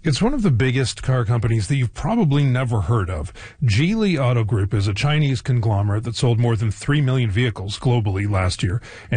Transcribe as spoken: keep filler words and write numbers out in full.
It's one of the biggest car companies that you've probably never heard of. Geely Auto Group is a Chinese conglomerate that sold more than three million vehicles globally last year. And